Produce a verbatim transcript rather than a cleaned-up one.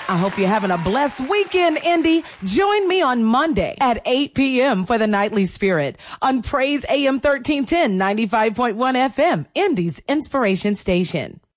I hope you're having a blessed weekend, Indy. Join me on Monday at eight p.m. for the Nightly Spirit on Praise A M thirteen ten, ninety-five point one F M, Indy's Inspiration Station.